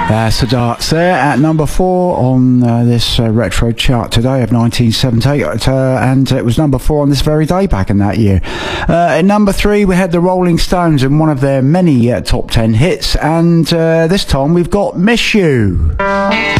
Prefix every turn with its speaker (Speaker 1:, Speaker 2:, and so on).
Speaker 1: That's the Darts there at number 4 on this retro chart today of 1978, and it was number 4 on this very day back in that year. At number 3 we had the Rolling Stones and one of their many top 10 hits, and this time we've got Miss You.